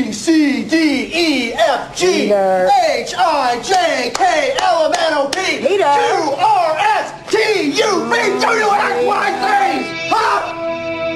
B, C, D, E, F, G, H, I, J, K, L, M, N, O, P, Q, R, S, T, U, V, W, X, Y, Z.